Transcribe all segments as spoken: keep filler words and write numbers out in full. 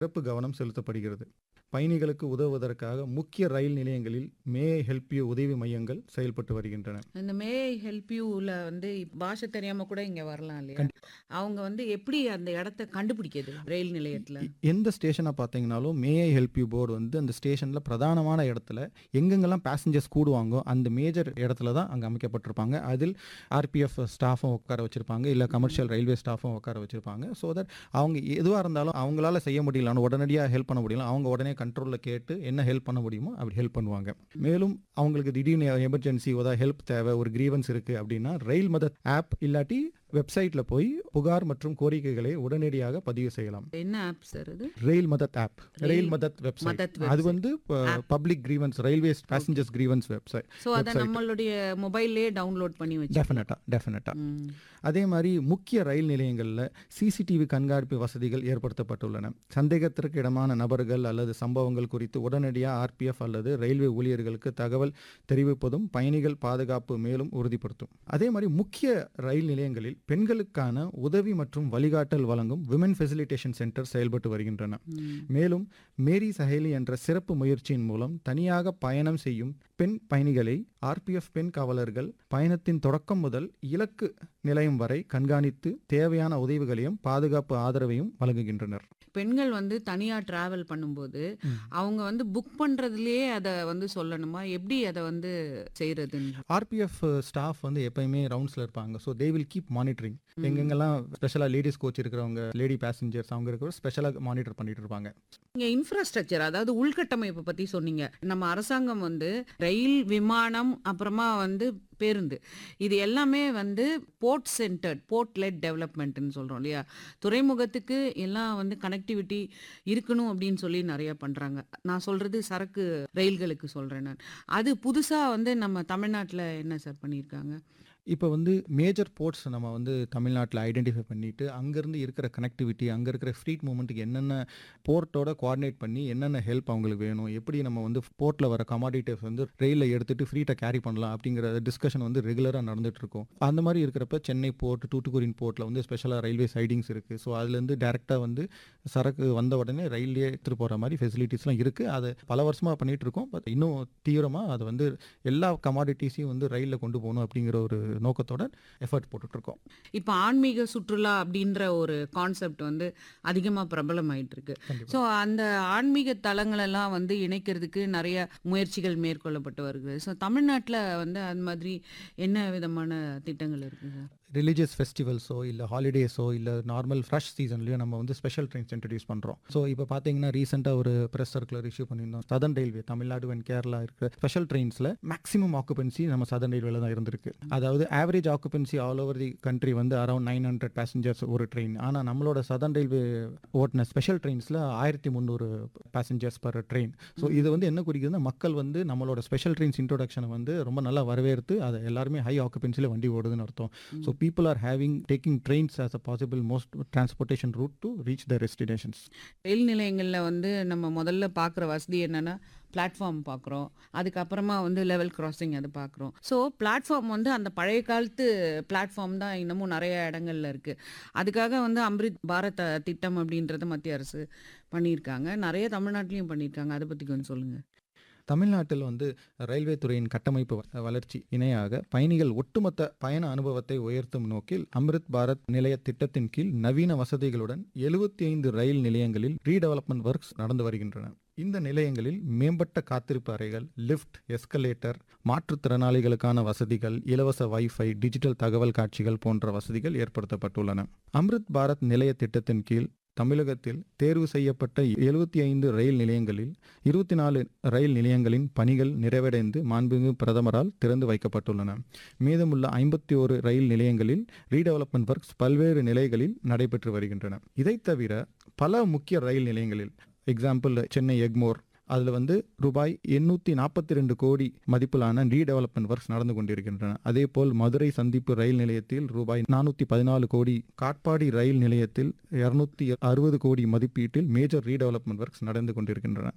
சிறப்பு கவனம் செலுத்தப்படுகிறது. பயணிகளுக்கு உதவுவதற்காக முக்கிய ரயில் நிலையங்களில் மே ஐ ஹெல்ப் யூ உதவி மையங்கள் செயல்பட்டு வருகின்றன. இந்த மே ஐ ஹெல்ப் யூல வந்து இப்ப பாஷை தெரியாம கூட இங்க வரலாம் இல்லையா? கண்டி அவங்க வந்து எப்படி அந்த இடத்த கண்டுபிடிக்கிறது ரயில் நிலையத்துல? எ எந்த ஸ்டேஷன பார்த்தீங்கனாலும், மே ஐ ஹெல்ப் யூ போர்டு வந்து அந்த ஸ்டேஷன்ல பிரதானமான இடத்துல எங்கெங்கெல்லாம் பேசஞ்சர்ஸ் கூடுவாங்கோ, அந்த மேஜர் இடத்துல தான் அங்க அமைக்கப்பட்டிருப்பாங்க. அதில் ஆர்பிஎஃப் ஸ்டாஃபும் உட்கார வச்சிருப்பாங்க. இல்ல கமர்ஷியல் ரயில்வே ஸ்டாஃபும் உட்கார வச்சிருப்பாங்க. ஸோ தட் அவங்க எதுவா இருந்தாலும் அவங்களால செய்ய முடியலன்னு உடனடியா ஹெல்ப் பண்ண முடியல. அவங்க உடனே கண்ட்ரோல்ல கேட்டு என்ன ஹெல்ப் பண்ண முடியுமோ அப்படி ஹெல்ப் பண்ணுவாங்க. மேலும் அவங்களுக்கு திடீர்னு எமர்ஜென்சி ஏதாவது ஹெல்ப் தேவை, ஒரு கிரீவன்ஸ் இருக்கு அப்படின்னா ரயில் மதத் ஆப் இல்லாட்டி வெப்சைட்ல போய் புகார் மற்றும் கோரிக்கைகளை உடனடியாக பதிவு செய்யலாம். என்ன ஆப் சார் அது? ரயில் மதத் ஆப், ரயில் ரயில் மதத் வெப்சைட். மதத் அது வெப்சைட் வந்து app. Public grievance, railway passengers grievance website so அதை வெப்சைட். நம்மளுடைய மொபைல்லே டவுன்லோட் பண்ணி வச்சுக்கலாம். டெஃபினட்டா டெஃபினட்டா ம். அதே மாதிரி முக்கிய ரயில் நிலையங்களில் சிசிடிவி கண்காணிப்பு வசதிகள் ஏற்படுத்தப்பட்டுள்ளன. சந்தேகத்திற்கு இடமான நபர்கள் அல்லது சம்பவங்கள் குறித்து உடனடியாக ஆர்பிஎஃப் அல்லது ரயில்வே ஊழியர்களுக்கு தகவல் தெரிவிப்பதும் பயணிகள் பாதுகாப்பு மேலும் உறுதிப்படுத்தும். அதே மாதிரி முக்கிய ரயில் நிலையங்களில் பெண்களுக்கான உதவி மற்றும் வழிகாட்டல் வழங்கும் விமன் ஃபெசிலிட்டேஷன் சென்டர் செயல்பட்டு வருகின்றன. ம். மேலும் மேரி சஹேலி என்ற சிறப்பு முயற்சியின் மூலம் தனியாக பயணம் செய்யும் பெண் பயணிகளை ஆர்பிஎஃப் பெண் காவலர்கள் பயணத்தின் தொடக்கம் முதல் இலக்கு நிலையம் வரை கண்காணித்து தேவையான உதவிகளையும் பாதுகாப்பு ஆதரவையும் வழங்குகின்றனர். பெண்கள் வந்து தனியா டிராவல் பண்ணும்போது ம். அவங்க வந்து புக் பண்றதுலயே அதை வந்து சொல்லணுமா? எப்படி அதை வந்து செய்யறதுன்னு? ஆர்பிஎஃப் ஸ்டாஃப் வந்து எப்பயுமே ரவுண்ட்ஸில் இருப்பாங்க. So they will keep monitoring. ம். எங்கெங்கெல்லாம் ஸ்பெஷலாக லேடிஸ் கோச் இருக்கிறவங்க, லேடி பேசஞ்சர்ஸ் அவங்க இருக்கிற ஸ்பெஷலாக மானிட்டர் பண்ணிட்டு இருப்பாங்க. நீங்க இன்ஃப்ராஸ்ட்ரக்சர் அதாவது உள்கட்டமைப்பை பத்தி சொன்னீங்க. நம்ம அரசாங்கம் வந்து ரயில், விமானம், அப்புறமா வந்து பேருந்து, இது எல்லாமே வந்து போர்ட் சென்டர்ட், போர்ட் லெட் டெவலப்மெண்ட்னு சொல்றோம் இல்லையா? துறைமுகத்துக்கு எல்லாம் வந்து கனெக்டிவிட்டி இருக்கணும் அப்படின்னு சொல்லி நிறைய பண்றாங்க. நான் சொல்றது சரக்கு ரயில்களுக்கு சொல்றேன் நான். அது புதுசா வந்து நம்ம தமிழ்நாட்டுல என்ன சார் பண்ணியிருக்காங்க? இப்போ வந்து மேஜர் போர்ட்ஸ் நம்ம வந்து தமிழ்நாட்டில் ஐடென்டிஃபை பண்ணிட்டு அங்கேருந்து இருக்கிற கனெக்டிவிட்டி, அங்கே இருக்கிற ஃப்ரீட் மூமெண்ட்டுக்கு என்னென்ன போர்ட்டோட கோஆர்டினேட் பண்ணி என்னென்ன ஹெல்ப் அவங்களுக்கு வேணும், எப்படி நம்ம வந்து போர்ட்டில் வர கமாடிட்டிஸ் வந்து ரயிலில் எடுத்துகிட்டு ஃப்ரீட்டாக கேரி பண்ணலாம் அப்படிங்கிற டிஸ்கஷன் வந்து ரெகுலராக நடந்துட்டு இருக்கும். அந்த மாதிரி இருக்கிறப்ப சென்னை போர்ட், தூத்துக்குடியின் போர்ட்டில் வந்து ஸ்பெஷலாக ரயில்வே சைடிங்ஸ் இருக்குது. ஸோ அதுலேருந்து டேரெக்டாக வந்து சரக்கு வந்த உடனே ரயிலே எடுத்துகிட்டு போகிற மாதிரி ஃபெசிலிட்டிஸ்லாம் இருக்குது. அது பல வருஷமாக பண்ணிகிட்டு இருக்கோம். பட் இன்னும் தீவிரமாக அது வந்து எல்லா கமாடிட்டிஸையும் வந்து ரயிலில் கொண்டு போகணும் அப்படிங்கிற ஒரு நோக்கத்தோட எஃபர்ட் போட்டுட்டு இருக்கோம். இப்போ ஆன்மீக சுற்றுலா அப்படின்ற ஒரு கான்செப்ட் வந்து அதிகமாக பிரபலமாயிட்டு இருக்கு. கண்டிப்பா. ஸோ அந்த ஆன்மீக தலங்களெல்லாம் வந்து இணைக்கிறதுக்கு நிறைய முயற்சிகள் மேற்கொள்ளப்பட்டு வருகிறது. ஸோ தமிழ்நாட்டில் வந்து அந்த மாதிரி என்ன விதமான திட்டங்கள் இருக்குங்க? ரிலீஜியஸ் ஃபெஸ்டிவல்ஸோ இல்லை ஹாலிடேஸோ இல்லை நார்மல் ஃப்ரெஷ் சீசன்லையோ நம்ம வந்து ஸ்பெஷல் ட்ரெயின்ஸ் இன்ட்ரடியூஸ் பண்ணுறோம். ஸோ இப்போ பார்த்தீங்கன்னா ரீசெண்டாக ஒரு ப்ரெஸ் சர்க்குலர் இஷ்யூ பண்ணியிருந்தோம். Southern railway, Tamil Nadu and Kerala இருக்கிற ஸ்பெஷல் ட்ரெயின்ஸில் மேக்ஸிமம் ஆக்குபென்சி நம்ம சதர்ன் ரயில்வேல தான் இருந்திருக்கு. அதாவது average occupancy all over the country வந்து அரௌண்ட் நைன் ஹண்ட்ரட் பேசஞ்சர்ஸ் ஒரு ட்ரெயின். ஆனால் நம்மளோட சதர்ன் ரயில்வே ஓட்டின ஸ்பெஷல் ட்ரெயின்ஸில் ஆயிரத்தி முந்நூறு பேசஞ்சர்ஸ் பர் ட்ரெயின். ஸோ இது வந்து என்ன குறிக்குதுன்னா, மக்கள் வந்து நம்மளோட ஸ்பெஷல் ட்ரெயின்ஸ் இன்ட்ரோடக்ஷனை வந்து ரொம்ப நல்லா வரவேற்று அதை எல்லாருமே ஹை ஆக்குபென்சியில் வண்டி ஓடுதுன்னு அர்த்தம். So people are having taking trains as a possible most transportation route to reach their destinations. ரயில் நிலையங்களில் வந்து நம்ம முதல்ல பார்க்குற வசதி என்னன்னா பிளாட்ஃபார்ம் பார்க்குறோம். அதுக்கப்புறமா வந்து லெவல் கிராசிங் அது பார்க்குறோம். ஸோ பிளாட்ஃபார்ம் வந்து அந்த பழைய காலத்து பிளாட்ஃபார்ம் தான் இன்னமும் நிறைய இடங்கள்ல இருக்குது. அதுக்காக வந்து அம்ரித் பாரத் திட்டம் அப்படின்றத மத்திய அரசு பண்ணியிருக்காங்க. நிறைய தமிழ்நாட்டிலையும் பண்ணியிருக்காங்க. அதை பற்றி கொஞ்சம் சொல்லுங்கள். தமிழ்நாட்டில் வந்து ரயில்வே துறையின் கட்டமைப்பு வ- வளர்ச்சி இணையாக பயணிகள் ஒட்டுமொத்த பயண அனுபவத்தை உயர்த்தும் நோக்கில் அம்ரித் பாரத் நிலைய திட்டத்தின் கீழ் நவீன வசதிகளுடன் எழுபத்தி ஐந்து ரயில் நிலையங்களில் ரீடெவலப்மெண்ட் ஒர்க்ஸ் நடந்து வருகின்றன. இந்த நிலையங்களில் மேம்பட்ட காத்திருப்பு அறைகள், லிஃப்ட், எஸ்கலேட்டர், மாற்றுத்திறனாளிகளுக்கான வசதிகள், இலவச வைஃபை, டிஜிட்டல் தகவல் காட்சிகள் போன்ற வசதிகள் ஏற்படுத்தப்பட்டுள்ளன. அம்ரித் பாரத் நிலைய திட்டத்தின் கீழ் தமிழகத்தில் தேர்வு செய்யப்பட்ட எழுபத்தி ஐந்து ரயில் நிலையங்களில் இருபத்தி நாலு ரயில் நிலையங்களின் பணிகள் நிறைவடைந்து மாண்புமிகு பிரதமரால் திறந்து வைக்கப்பட்டுள்ளன. மீதமுள்ள ஐம்பத்தி ஒரு ரயில் நிலையங்களில் ரீடெவலப்மெண்ட் ஒர்க்ஸ் பல்வேறு நிலைகளில் நடைபெற்று வருகின்றன. இதை தவிர பல முக்கிய ரயில் நிலையங்களில், எக்ஸாம்பிள் சென்னை எக்மோர், அதில் வந்து ரூபாய் எண்ணூற்றி நாற்பத்தி ரெண்டு கோடி மதிப்பிலான ரீடெவலப்மெண்ட் ஒர்க்ஸ் நடந்து கொண்டிருக்கின்றன. அதே போல் மதுரை சந்திப்பு ரயில் நிலையத்தில் ரூபாய் நானூற்றி பதினாலு கோடி, காட்பாடி ரயில் நிலையத்தில் இருநூத்தி அறுபது கோடி மதிப்பீட்டில் மேஜர் ரீடெவலப்மெண்ட் ஒர்க்ஸ் நடந்து கொண்டிருக்கின்றன.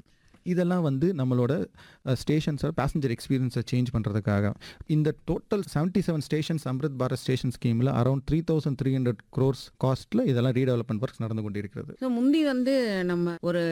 இதெல்லாம் வந்து நம்மளோட ஸ்டேஷன்ஸை பேசஞ்சர் எக்ஸ்பீரியன்ஸை சேஞ்ச் பண்ணுறதுக்காக இந்த total seventy seven stations Amrit Bharat station ஸ்கீமில் around three thousand three hundred crores காஸ்ட்டில் இதெல்லாம் ரீடெவலப்மெண்ட் ஒர்க்ஸ் நடந்து கொண்டிருக்கிறது. ஸோ முந்தி வந்து நம்ம ஒரு